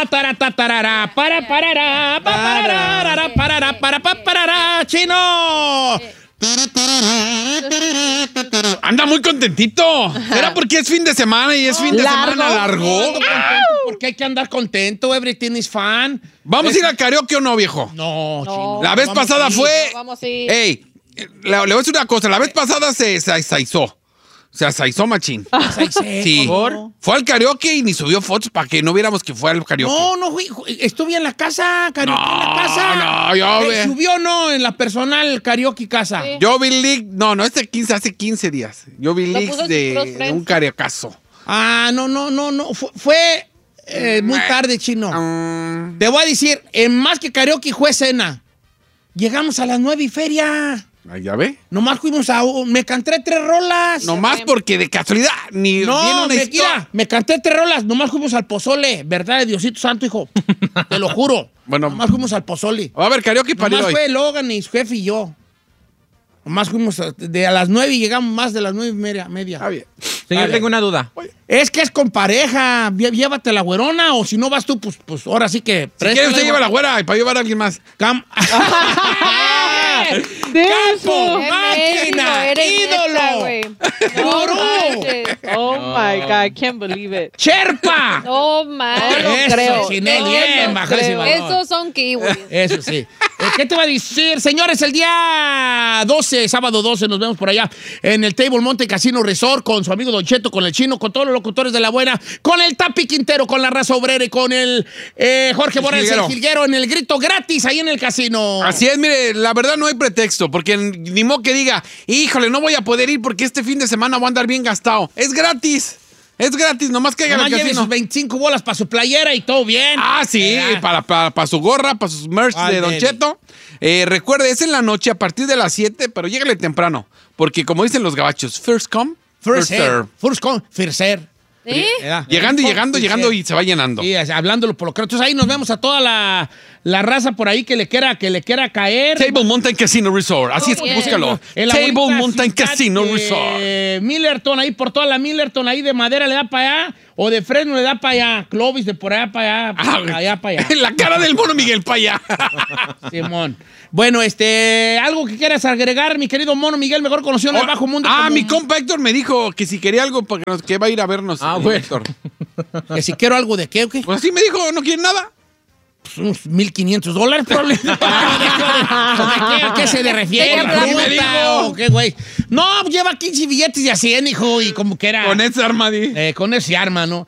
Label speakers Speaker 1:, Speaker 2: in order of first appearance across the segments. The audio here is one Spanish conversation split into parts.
Speaker 1: para, chino.
Speaker 2: Anda muy contentito. Era porque es fin de semana y es fin de semana largo.
Speaker 1: Porque hay que andar contento. Everything is fun.
Speaker 2: ¿Vamos a ir al karaoke o no, viejo?
Speaker 1: No, chino.
Speaker 2: La vez pasada fue...
Speaker 3: Vamos a ir.
Speaker 2: Ey, le voy a decir una cosa. La vez pasada se asaizó. Se asaizó machín. Sí. Fue al karaoke y ni subió fotos para que no viéramos que fue al karaoke.
Speaker 1: No, estuve en la casa, karaoke en la casa.
Speaker 2: No, yo ve.
Speaker 1: ¿Subió no en la personal karaoke casa?
Speaker 3: Sí.
Speaker 2: Yo vi leak, no, hace 15 días. Yo vi
Speaker 3: Lo
Speaker 2: leaks
Speaker 3: puso en sus
Speaker 2: de
Speaker 3: close friends.
Speaker 2: un karaokazo.
Speaker 1: Ah, no. Fue muy tarde, chino. Te voy a decir, en más que karaoke fue cena. Llegamos a las 9 y feria.
Speaker 2: ¿Ya ve?
Speaker 1: Nomás fuimos me canté 3 rolas.
Speaker 2: Nomás porque de casualidad ni viene
Speaker 1: No,
Speaker 2: una historia.
Speaker 1: me canté 3 rolas. Nomás fuimos al pozole. ¿Verdad de Diosito Santo, hijo? Te lo juro.
Speaker 2: Bueno.
Speaker 1: Nomás fuimos al pozole.
Speaker 2: Va a haber karaoke para ir
Speaker 1: Nomás
Speaker 2: hoy.
Speaker 1: fue Logan y su jefe y yo. Nomás fuimos a las 9 y llegamos más de las 9:30.
Speaker 2: Está bien.
Speaker 4: Señor,
Speaker 1: Dale.
Speaker 4: tengo una duda.
Speaker 1: Es que es con pareja. Llévate la güerona o si no vas tú, pues ahora sí que...
Speaker 2: Si quiere usted lleva la güera y para llevar a alguien más.
Speaker 1: ¡Capo! ¡Máquina!
Speaker 3: Eres
Speaker 1: ¡Ídolo!
Speaker 3: neta, güey.
Speaker 1: ¡Gurú!
Speaker 3: manches.
Speaker 5: Oh my God, can't believe it.
Speaker 1: ¡Cherpa!
Speaker 3: No, man, no
Speaker 1: Eso,
Speaker 3: creo.
Speaker 1: Chinel,
Speaker 3: No,
Speaker 1: bien,
Speaker 3: no
Speaker 1: bajar ese
Speaker 3: creo.
Speaker 1: balón.
Speaker 3: Esos son kiwis.
Speaker 1: Eso sí. ¿Qué te va a decir? Señores, el día 12, sábado 12, nos vemos por allá en el Table Mountain Casino Resort con su amigo Don Cheto, con el Chino, con todos los locutores de La Buena, con el Tapi Quintero, con la Raza Obrera y con el Jorge Morales, el Jilguero, en el grito gratis ahí en el casino.
Speaker 2: Así es, mire, la verdad no hay pretexto, porque ni modo que diga, híjole, no voy a poder ir porque este fin de semana voy a andar bien gastado. Es gratis. Es gratis, nomás que hagan
Speaker 1: Nomás
Speaker 2: al
Speaker 1: lleve
Speaker 2: casino.
Speaker 1: sus 25 bolas para su playera y todo bien.
Speaker 2: Ah, sí, para su gorra, para sus merch de Don Cheto. Recuerde, es en la noche a partir de las 7, pero llégale temprano, porque como dicen los gabachos, first come, first serve.
Speaker 1: First come, first serve.
Speaker 3: ¿Sí?
Speaker 2: Llegando y se va llenando.
Speaker 1: Sí, hablándolo por lo que... Entonces ahí nos vemos a toda la raza por ahí que le quiera caer.
Speaker 2: Table Mountain Casino Resort. Así es,
Speaker 3: bien.
Speaker 2: búscalo.
Speaker 1: En la
Speaker 2: Table
Speaker 1: bonita
Speaker 2: Mountain
Speaker 1: ciudad
Speaker 2: Casino
Speaker 1: de
Speaker 2: Resort.
Speaker 1: Millerton, ahí por toda la Millerton, ahí de Madera le da para allá, o de Fresno le da para allá, Clovis de por allá para allá, para allá.
Speaker 2: La cara del mono Miguel para allá.
Speaker 1: Simón. Bueno, algo que quieras agregar, mi querido mono Miguel, mejor conocido en el bajo mundo. como-
Speaker 2: Mi compa Héctor me dijo que si quería algo, que va a ir a vernos.
Speaker 4: bueno.
Speaker 2: Héctor.
Speaker 1: Que si quiero algo de qué, ¿o qué?
Speaker 2: Pues así me dijo, no quiere nada.
Speaker 1: Pues unos $1,500 probablemente. ¿A qué se le refiere?
Speaker 3: ¿De qué hablamos?
Speaker 1: ¿Fruta
Speaker 2: me dijo?
Speaker 1: o qué, güey? No, lleva 15 billetes de a 100, hijo, y como que era...
Speaker 2: Con ese armadí.
Speaker 1: Con ese arma, ¿no?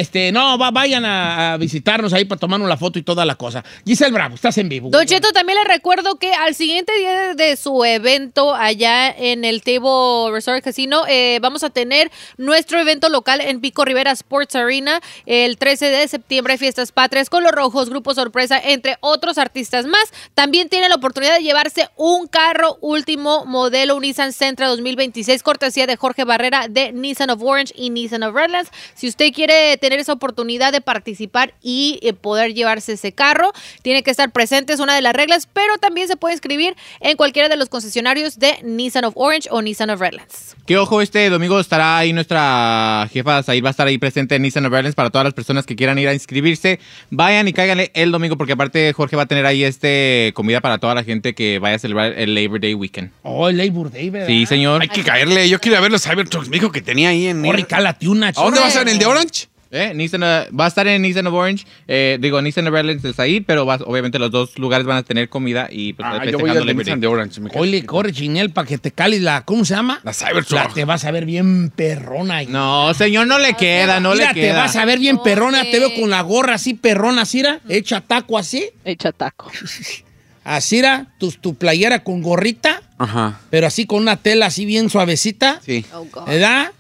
Speaker 1: Vayan a visitarnos ahí para tomarnos la foto y toda la cosa. Giselle Bravo, estás en vivo.
Speaker 3: Don Cheto, también le recuerdo que al siguiente día de su evento allá en el Table Resort Casino, vamos a tener nuestro evento local en Pico Rivera Sports Arena el 13 de septiembre, Fiestas Patrias con Los Rojos, Grupo Sorpresa, entre otros artistas más. También tiene la oportunidad de llevarse un carro último modelo, un Nissan Sentra 2026, cortesía de Jorge Barrera de Nissan of Orange y Nissan of Redlands. Si usted quiere tener esa oportunidad de participar y poder llevarse ese carro, tiene que estar presente, es una de las reglas, pero también se puede inscribir en cualquiera de los concesionarios de Nissan of Orange o Nissan of Redlands.
Speaker 4: Que ojo, este domingo estará ahí nuestra jefa Said, va a estar ahí presente en Nissan of Redlands para todas las personas que quieran ir a inscribirse. Vayan y cáiganle el domingo porque aparte Jorge va a tener ahí comida para toda la gente que vaya a celebrar el Labor Day Weekend.
Speaker 1: Oh, el Labor Day, ¿verdad?
Speaker 4: Sí, señor.
Speaker 2: Hay que caerle. Yo quiero ir a ver los Cybertrucks. Me dijo que tenía ahí en...
Speaker 1: Corre, cálate una.
Speaker 2: ¿A dónde va a ser? ¿En el de Orange?
Speaker 4: Nissan, va a estar en Nissan of Orange, Nissan of Redlands del Said, pero obviamente los dos lugares van a tener comida y pues
Speaker 2: Yo voy al
Speaker 4: festejando
Speaker 2: de
Speaker 4: Labor Day.
Speaker 2: Nissan de Orange.
Speaker 1: Oye, corre, Chinel, para que te cales ¿cómo se llama?
Speaker 2: La Cybertruck.
Speaker 1: Te vas a ver bien perrona.
Speaker 4: No, señor, no le queda, no
Speaker 1: Mira,
Speaker 4: le
Speaker 1: te
Speaker 4: queda.
Speaker 1: vas a ver bien perrona.
Speaker 3: Oye.
Speaker 1: Te veo con la gorra así perrona, Cira, hecha taco así.
Speaker 5: Echa taco.
Speaker 1: Así, tu playera con gorrita,
Speaker 2: Ajá.
Speaker 1: pero así con una tela así bien suavecita.
Speaker 2: Sí.
Speaker 3: Oh, God.
Speaker 1: ¿Verdad?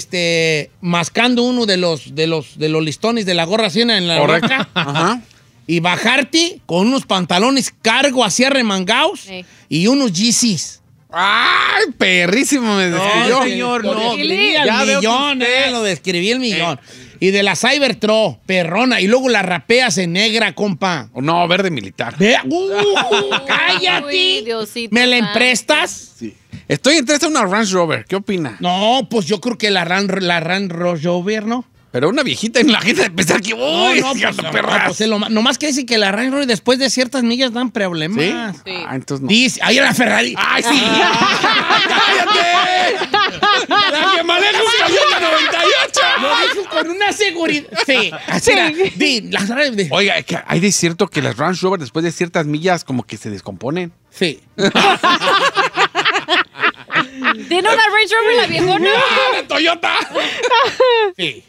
Speaker 1: Mascando uno de los listones de la gorra así en la
Speaker 2: Correcto.
Speaker 1: boca.
Speaker 2: Ajá.
Speaker 1: Y bajarte con unos pantalones cargo así arremangados
Speaker 3: Sí.
Speaker 1: y unos Yeezys.
Speaker 2: ¡Ay, perrísimo! Me describió.
Speaker 4: No, señor,
Speaker 1: Lo
Speaker 4: no.
Speaker 1: describí al
Speaker 4: Ya veo que
Speaker 1: millón,
Speaker 4: usted-
Speaker 1: lo describí el millón. Y de la Cybertruck, perrona, y luego la rapeas en negra, compa.
Speaker 2: No, verde militar.
Speaker 1: Vea,
Speaker 3: Uy,
Speaker 1: ¡cállate!
Speaker 3: Diosito
Speaker 1: ¿Me la
Speaker 3: santo.
Speaker 1: emprestas?
Speaker 2: Sí. Estoy entre una Range Rover. ¿Qué opina?
Speaker 1: No, pues yo creo que la Range Rover, ¿no?
Speaker 2: Pero una viejita en la gente de pensar que... ¡Uy,
Speaker 1: pues nomás que dice que la Range Rover después de ciertas millas dan problemas.
Speaker 2: ¿Sí? Ah, entonces no.
Speaker 1: Dice, ahí la Ferrari. ¡Ay, sí!
Speaker 2: ¡Cállate! ¡La que maneja un Toyota 98!
Speaker 1: Lo dijo con una seguridad. Sí, así
Speaker 2: Oiga, es que hay de cierto que las Range Rover después de ciertas millas como que se descomponen.
Speaker 1: Sí.
Speaker 3: ¿Tiene una Range Rover la viejona?
Speaker 2: ¡La Toyota!
Speaker 1: Sí.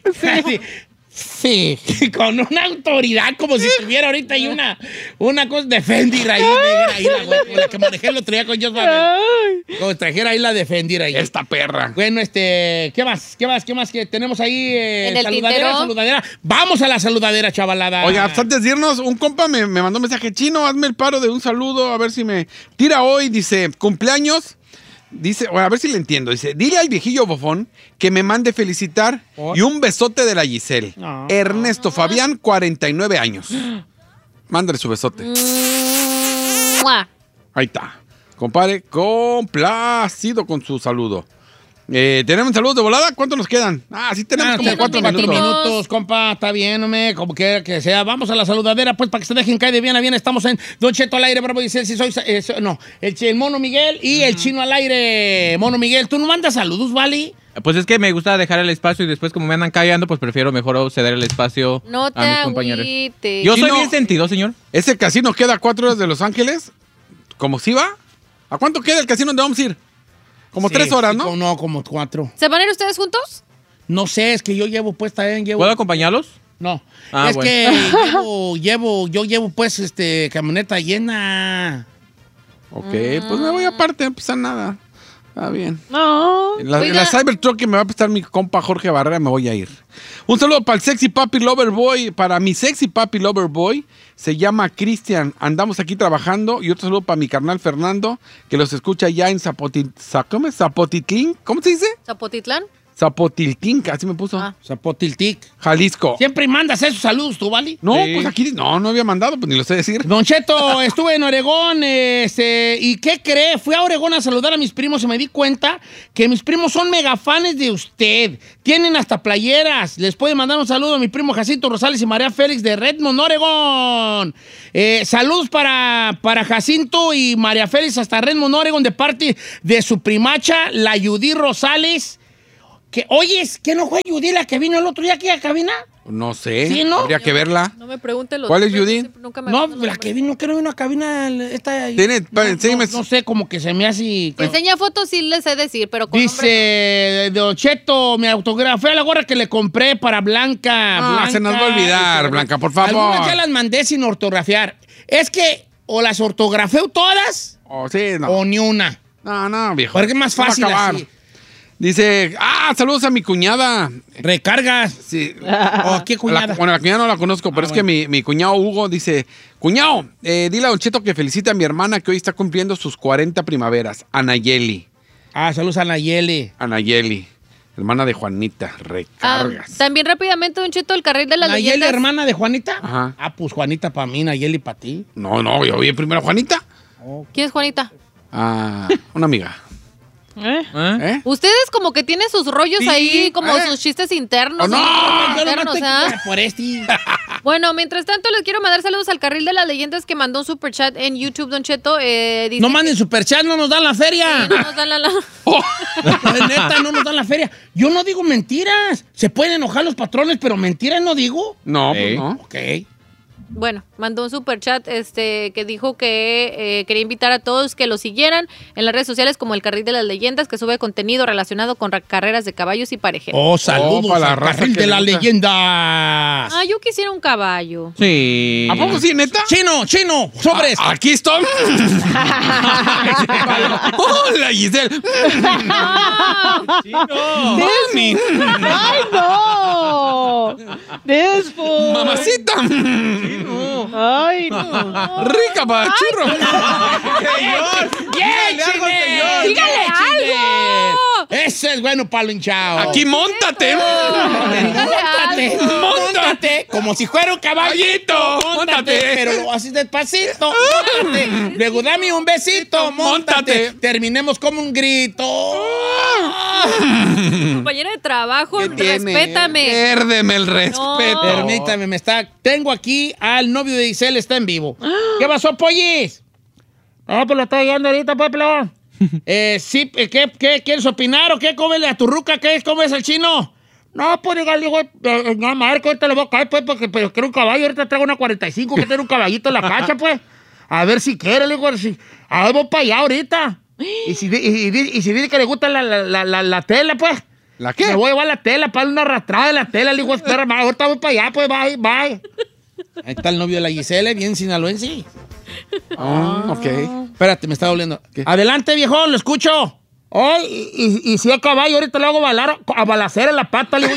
Speaker 1: Sí, con una autoridad como si tuviera ahorita ahí una cosa Defender ahí, negra, ahí la que manejé el otro día con Josh Barrett. Como trajera ahí la Defender ahí.
Speaker 2: Esta perra.
Speaker 1: Bueno, ¿qué más que tenemos ahí?
Speaker 3: En el tintero.
Speaker 1: Saludadera. Vamos a la saludadera, chavalada.
Speaker 2: Oiga, pues antes de irnos, un compa me mandó un mensaje: Chino, hazme el paro de un saludo, a ver si me tira hoy. Dice, cumpleaños. Dice, bueno, a ver si le entiendo. Dice, dile al viejillo bofón que me mande felicitar y un besote de la Giselle. Ernesto Fabián, 49 años. Mándale su besote.
Speaker 3: ¡Mua!
Speaker 2: Ahí está. Compadre, complacido con su saludo. ¿Tenemos saludos de volada? ¿Cuántos nos quedan? Sí tenemos como 4
Speaker 1: minutos, compa. Está bien, hombre, como quiera que sea. Vamos a la saludadera, pues, para que se dejen caer de bien a bien. Estamos en Don Cheto al aire, Bravo dice, si soy... el Mono Miguel y el Chino al aire. Mono Miguel, ¿tú no mandas saludos, Vali?
Speaker 4: Pues es que me gusta dejar el espacio y después como me andan callando, pues prefiero mejor ceder el espacio
Speaker 3: no te
Speaker 4: a mis compañeros.
Speaker 3: agüites.
Speaker 4: Yo soy
Speaker 2: Chino,
Speaker 4: bien sentido, señor.
Speaker 2: ¿Ese casino queda a 4 horas de Los Ángeles? ¿Cómo si va? ¿A cuánto queda el casino donde vamos a ir? Como 3 horas, ¿no?
Speaker 1: No, como 4.
Speaker 3: ¿Se van a ir ustedes juntos?
Speaker 1: No sé, es que yo llevo pues también
Speaker 4: ¿Puedo acompañarlos?
Speaker 1: No,
Speaker 4: Bueno.
Speaker 1: que yo llevo pues camioneta llena.
Speaker 2: Ok, pues me voy aparte, no pasa nada. Está bien.
Speaker 5: No.
Speaker 2: En la
Speaker 3: Oiga.
Speaker 2: Cybertruck que me va a prestar mi compa Jorge Barrera me voy a ir. Un saludo para el Sexy Papi Lover Boy. Para mi Sexy Papi Lover Boy se llama Cristian. Andamos aquí trabajando. Y otro saludo para mi carnal Fernando, que los escucha ya en Zapotitlán. ¿Cómo se dice?
Speaker 3: ¿Zapotitlán?
Speaker 2: Zapotiltín, así me puso.
Speaker 1: Zapotiltic.
Speaker 2: Jalisco.
Speaker 1: Siempre mandas esos saludos, ¿tú, Vali?
Speaker 2: No,
Speaker 4: Sí.
Speaker 2: pues aquí no había mandado, pues ni lo sé decir.
Speaker 1: Don Cheto, estuve en Oregón, ¿y qué cree? Fui a Oregón a saludar a mis primos y me di cuenta que mis primos son mega fans de usted. Tienen hasta playeras. Les puede mandar un saludo a mi primo Jacinto Rosales y María Félix de Redmond, Oregón. Saludos para Jacinto y María Félix hasta Redmond, Oregón, de parte de su primacha, la Judy Rosales. Que, oyes, ¿qué no fue Judy la que vino el otro día aquí a cabina?
Speaker 2: No sé.
Speaker 1: Sí, ¿no?
Speaker 2: Habría que verla.
Speaker 3: No me pregunte los
Speaker 2: ¿Cuál es
Speaker 3: nombres,
Speaker 2: Judy?
Speaker 3: siempre- nunca me
Speaker 1: No,
Speaker 3: acuerdo los
Speaker 1: la que
Speaker 3: nombres.
Speaker 1: vino, que no vino a cabina.
Speaker 2: Enséñame.
Speaker 1: No sé, como que se me hace...
Speaker 3: Si enseña fotos, sí les sé decir, pero con nombre
Speaker 1: Dice, Don Cheto, me autografé la gorra que le compré para Blanca. Blanca,
Speaker 2: se nos va a olvidar, Blanca, por favor.
Speaker 1: Algunas ya las mandé sin ortografiar. Es que o las ortografeo todas
Speaker 2: Oh, sí, no.
Speaker 1: o ni una.
Speaker 2: No, viejo.
Speaker 1: Porque es más
Speaker 2: No va a
Speaker 1: fácil
Speaker 2: acabar.
Speaker 1: así.
Speaker 2: Dice, saludos a mi cuñada.
Speaker 1: Recargas.
Speaker 2: Sí.
Speaker 1: ¿O qué cuñada?
Speaker 2: Bueno, la cuñada no la conozco, pero es que mi cuñado Hugo dice, cuñado, dile a Don Cheto que felicite a mi hermana que hoy está cumpliendo sus 40 primaveras, Anayeli.
Speaker 1: Saludos a Nayeli.
Speaker 2: Anayeli, hermana de Juanita, recargas.
Speaker 3: también rápidamente, Don Cheto, el carril de las
Speaker 1: ¿Nayeli,
Speaker 3: leyendas.
Speaker 1: hermana de Juanita?
Speaker 2: Ajá.
Speaker 1: Pues Juanita para mí, Nayeli para ti.
Speaker 2: No, yo vi primero a Juanita.
Speaker 3: ¿Quién es Juanita?
Speaker 2: Una amiga. ¿Eh?
Speaker 3: Ustedes como que tienen sus rollos
Speaker 2: Sí,
Speaker 3: ahí, como sus chistes internos.
Speaker 2: Oh, no,
Speaker 3: ¿sí?
Speaker 1: Yo no
Speaker 3: Internos,
Speaker 1: me
Speaker 3: ¿ah?
Speaker 1: por este.
Speaker 3: Bueno, mientras tanto, les quiero mandar saludos al carril de las leyendas que mandó un superchat en YouTube, Don Cheto. Dice
Speaker 1: No manden superchat, no nos dan la feria.
Speaker 3: que no nos dan la-
Speaker 1: Neta, no nos dan la feria. Yo no digo mentiras. Se pueden enojar los patrones, pero mentiras no digo.
Speaker 2: No, pues
Speaker 4: Sí.
Speaker 2: no.
Speaker 1: Ok.
Speaker 3: Bueno, mandó un superchat que dijo que quería invitar a todos que lo siguieran en las redes sociales como el Carril de las Leyendas, que sube contenido relacionado con carreras de caballos y parejeros.
Speaker 1: Oh, saludos
Speaker 2: para la
Speaker 1: al
Speaker 2: raza
Speaker 1: carril
Speaker 2: que
Speaker 1: de
Speaker 2: le
Speaker 1: la
Speaker 2: gusta.
Speaker 1: leyenda.
Speaker 3: Yo quisiera un caballo.
Speaker 4: Sí.
Speaker 2: ¿A poco sí, neta?
Speaker 1: Chino, sobres.
Speaker 2: Aquí estoy. Hola, Giselle. Mami.
Speaker 5: ¡Ay, no! This fool.
Speaker 2: Mamacita.
Speaker 5: ¡Ay, no!
Speaker 2: Rica para churro.
Speaker 1: Dígale algo. Ese es bueno para el hinchado.
Speaker 2: Aquí móntate.
Speaker 1: Móntate. Como si fuera un caballito. Móntate. Pero lo haces despacito. Móntate. Luego dame un besito. Móntate.
Speaker 2: Móntate.
Speaker 1: Terminemos como un grito.
Speaker 3: Compañera de trabajo,
Speaker 2: ¿Qué tiene?
Speaker 3: respétame.
Speaker 2: Pérdeme el respeto.
Speaker 1: Permítame, tengo aquí al novio de Giselle, está en vivo. ¿Qué pasó, pollis? No, pues lo está llegando ahorita, pues, pelón. Sí, ¿qué quieres opinar o qué? ¿Cómele a tu ruca? ¿Cómo es el chino? No, pues, diga, digo, no, madre, que ahorita le voy a caer, pues, porque pero quiero un caballo. Ahorita traigo una 45, que tiene un caballito en la cacha, pues. A ver si quiere, le digo, a ver, voy para allá ahorita. Y si dice que le gusta la tela, pues.
Speaker 2: ¿La qué?
Speaker 1: Me voy a llevar la tela para una arrastrada de la tela. Le digo, espera, ahorita voy para allá, pues, bye. Ahí está el novio de la Giselle, bien sinaloense.
Speaker 2: Ok.
Speaker 1: Espérate, me está doliendo. ¿Qué? Adelante, viejón, lo escucho. Oh, y si es caballo, ahorita le hago a balacera en la pata. Le digo,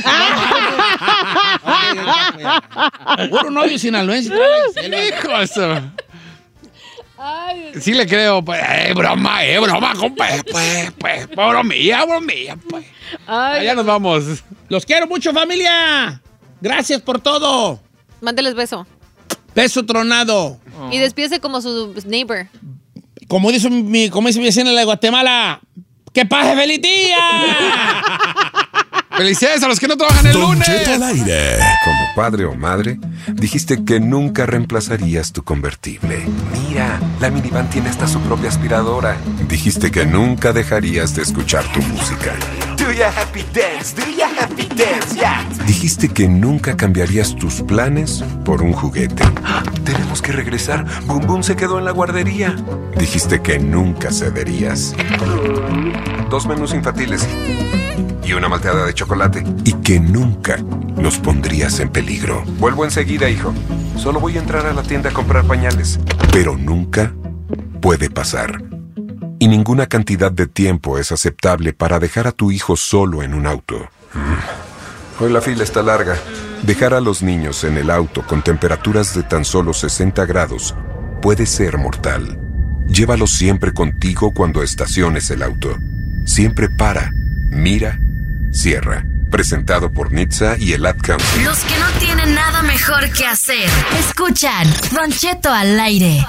Speaker 1: seguro novio sinaloense.
Speaker 2: Hijo eso.
Speaker 3: Ay,
Speaker 2: Sí le creo, pues. Broma, compa. Pues. Bromilla, pues.
Speaker 3: ay.
Speaker 2: Allá nos vamos.
Speaker 1: Los quiero mucho, familia. Gracias por todo.
Speaker 3: Mándeles beso.
Speaker 1: Beso tronado.
Speaker 3: Y despídese como su neighbor.
Speaker 1: Como dice mi vecina de Guatemala, ¡que pase feliz día!
Speaker 2: Felicidades a los que no trabajan el
Speaker 6: Don
Speaker 2: lunes.
Speaker 6: Cheto al aire.
Speaker 7: Como padre o madre, dijiste que nunca reemplazarías tu convertible. Mira, la minivan tiene hasta su propia aspiradora. Dijiste que nunca dejarías de escuchar tu música. Do ya happy dance, yeah. Dijiste que nunca cambiarías tus planes por un juguete. Tenemos que regresar. Boom Boom se quedó en la guardería. Dijiste que nunca cederías. 2 menús infantiles y una malteada de chocolate. Y que nunca nos pondrías en peligro. Vuelvo enseguida, hijo. Solo voy a entrar a la tienda a comprar pañales. Pero nunca puede pasar. Y ninguna cantidad de tiempo es aceptable para dejar a tu hijo solo en un auto. Hoy la fila está larga. Dejar a los niños en el auto con temperaturas de tan solo 60 grados puede ser mortal. Llévalos siempre contigo cuando estaciones el auto. Siempre para, mira, cierra. Presentado por NHTSA y el Ad Council.
Speaker 8: Los que no tienen nada mejor que hacer, escuchan Don Cheto al aire.